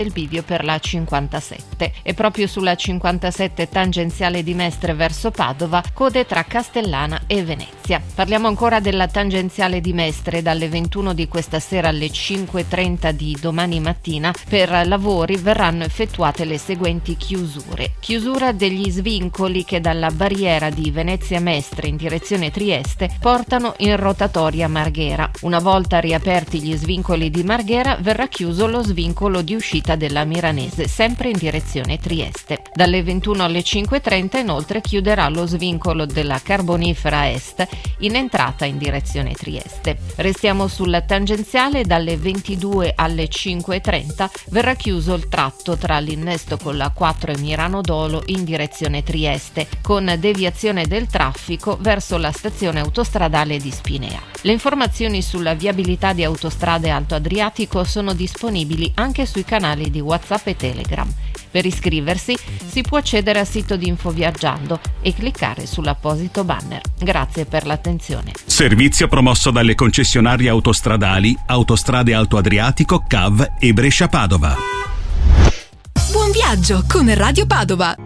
il bivio per la 57 e proprio sulla 57 tangenziale di Mestre verso Padova, code tra Castellana e Venezia. Parliamo ancora della tangenziale di Mestre. Dalle 21 di questa sera alle 5:30 di domani mattina per lavori verranno effettuate le seguenti chiusure. Chiusura degli svincoli che dalla barriera di Venezia Mestre in direzione Trieste portano in rotatoria Marghera. Una volta riaperti gli svincoli di Marghera verrà chiuso lo svincolo di uscita della Miranese, sempre in direzione Trieste. Dalle 21 alle 5:30 inoltre chiuderà lo svincolo della Carbonifera Est in entrata in direzione Trieste. Restiamo sulla tangenziale. Dalle 22 alle 5:30 verrà chiuso il tratto tra l'innesto con la 4 e Mirano Dolo in direzione Trieste, con deviazione del traffico verso la stazione autostradale di Spinea. Le informazioni sulla viabilità di Autostrade Alto Adriatico sono disponibili anche sui canali di WhatsApp e Telegram. Per iscriversi si può accedere al sito di Infoviaggiando e cliccare sull'apposito banner. Grazie per l'attenzione. Servizio promosso dalle concessionarie autostradali Autostrade Alto Adriatico, CAV e Brescia Padova. Buon viaggio con Radio Padova.